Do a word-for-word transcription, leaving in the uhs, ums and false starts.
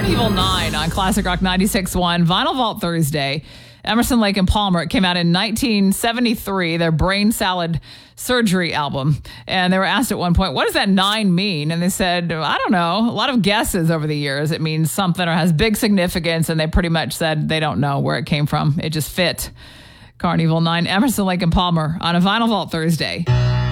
Carnival nine on Classic Rock ninety-six point one, Vinyl Vault Thursday. Emerson, Lake and Palmer. It came out in nineteen seventy-three, their Brain Salad Surgery album. And they were asked at one point, what does that nine mean? And they said, I don't know. A lot of guesses over the years. It means something or has big significance. And they pretty much said they don't know where it came from. It just fit. Carnival nine, Emerson, Lake and Palmer on a Vinyl Vault Thursday.